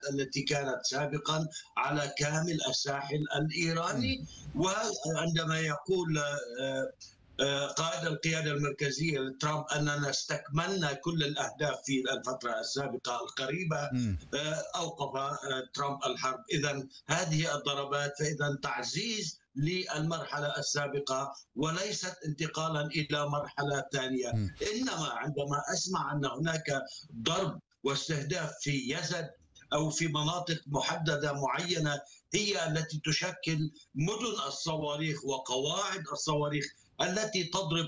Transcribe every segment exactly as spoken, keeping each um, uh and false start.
التي كانت سابقا على كامل الساحل إمم. الإيراني. وعندما يقول آه، آه، قائد القيادة المركزية لترامب أننا استكملنا كل الأهداف في الفترة السابقة القريبة، إمم. آه، أوقف آه، ترامب الحرب. إذا هذه الضربات فإذا تعزيز للمرحلة السابقة وليست انتقالا إلى مرحلة ثانية. إمم. إنما عندما أسمع أن هناك ضرب واستهداف في يزد أو في مناطق محددة معينة هي التي تشكل مدن الصواريخ وقواعد الصواريخ التي تضرب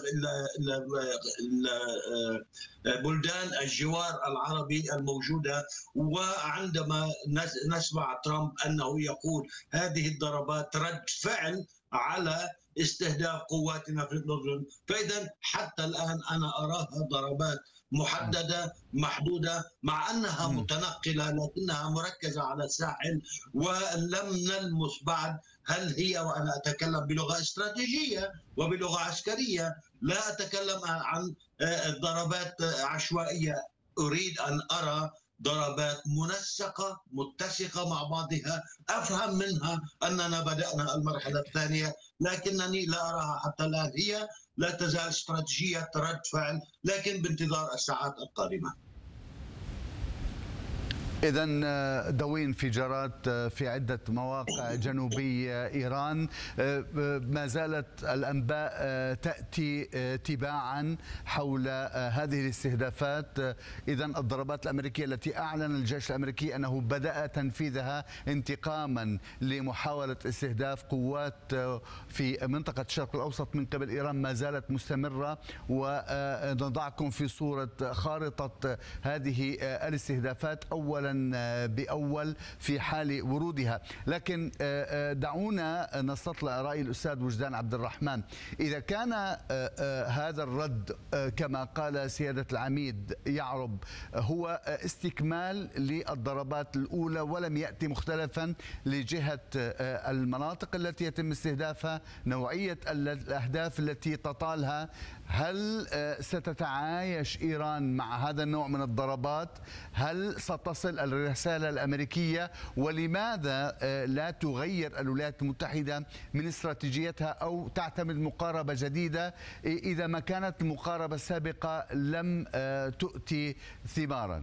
بلدان الجوار العربي الموجودة. وعندما نسمع ترامب أنه يقول هذه الضربات رد فعل على استهداف قواتنا في الأردن، فإذا حتى الآن أنا أراها ضربات محددة محدودة، مع أنها متنقلة لكنها مركزة على الساحل ولم نلمس بعد هل هي، وأنا أتكلم بلغة استراتيجية وبلغة عسكرية، لا أتكلم عن ضربات عشوائية. أريد أن أرى ضربات منسقة متسقة مع بعضها، أفهم منها أننا بدأنا المرحلة الثانية، لكنني لا أراها حتى الآن. هي لا تزال استراتيجية رد فعل، لكن بانتظار الساعات القادمة. إذن دوي انفجارات في عدة مواقع جنوبي إيران، ما زالت الأنباء تأتي تباعا حول هذه الاستهدافات. إذن الضربات الأمريكية التي أعلن الجيش الأمريكي أنه بدأ تنفيذها انتقاما لمحاولة استهداف قوات في منطقة الشرق الأوسط من قبل إيران ما زالت مستمرة، ونضعكم في صورة خارطة هذه الاستهدافات أولا بأول في حال ورودها. لكن دعونا نستطلع رأي الأستاذ وجدان عبد الرحمن. إذا كان هذا الرد كما قال سيادة العميد يعرب هو استكمال للضربات الأولى ولم يأتي مختلفا لجهة المناطق التي يتم استهدافها، نوعية الأهداف التي تطالها، هل ستتعايش إيران مع هذا النوع من الضربات؟ هل ستصل الرسالة الأمريكية؟ ولماذا لا تغير الولايات المتحدة من استراتيجيتها أو تعتمد مقاربة جديدة إذا ما كانت المقاربة السابقة لم تؤتي ثمارا؟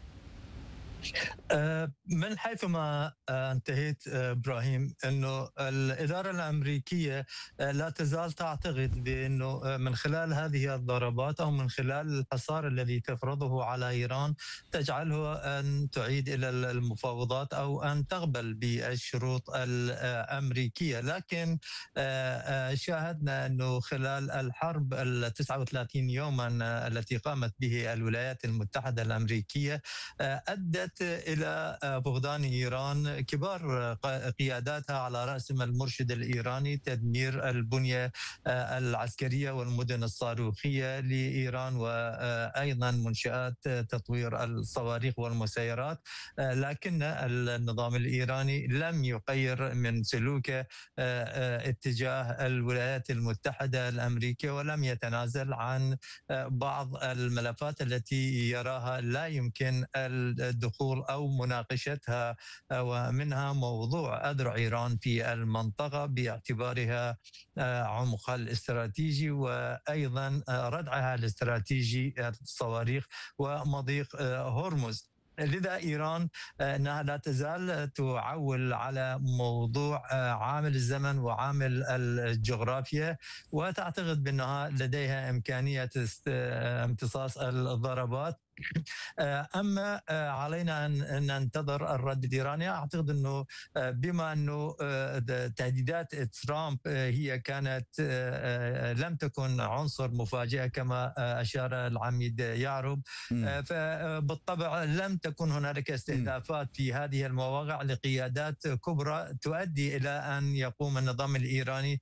من حيث ما انتهيت إبراهيم، أنه الإدارة الأمريكية لا تزال تعتقد بأنه من خلال هذه الضربات أو من خلال الحصار الذي تفرضه على إيران تجعله أن تعيد إلى المفاوضات أو أن تقبل بالشروط الأمريكية. لكن شاهدنا أنه خلال الحرب التسعة وثلاثين يوما التي قامت به الولايات المتحدة الأمريكية أدت إلى فقدان إيران كبار قياداتها، على رأسهم المرشد الإيراني، تدمير البنية العسكرية والمدن الصاروخية لإيران، وأيضا منشآت تطوير الصواريخ والمسيرات. لكن النظام الإيراني لم يغير من سلوكه اتجاه الولايات المتحدة الأمريكية ولم يتنازل عن بعض الملفات التي يراها لا يمكن الدخول أو مناقشتها، ومنها موضوع أذرع إيران في المنطقة باعتبارها عمقها الاستراتيجي وأيضا ردعها الاستراتيجي الصواريخ ومضيق هرمز. لذا إيران أنها لا تزال تعول على موضوع عامل الزمن وعامل الجغرافيا، وتعتقد بأنها لديها إمكانية امتصاص الضربات. أما علينا أن ننتظر الرد الإيراني. أعتقد أنه بما أنه تهديدات ترامب هي كانت لم تكن عنصر مفاجئة كما أشار العميد يعرب، فبالطبع لم تكن هنالك استهدافات في هذه المواقع لقيادات كبرى تؤدي إلى أن يقوم النظام الإيراني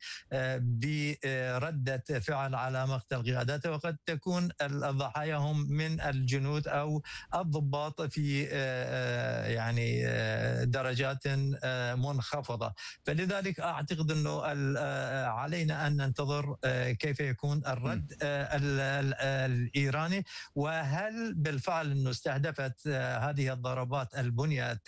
بردة فعل على مقتل قياداته، وقد تكون الضحايا هم من الجنود أو الضباط في يعني درجات منخفضة. فلذلك أعتقد أنه علينا أن ننتظر كيف يكون الرد الإيراني، وهل بالفعل أنه استهدفت هذه الضربات البنية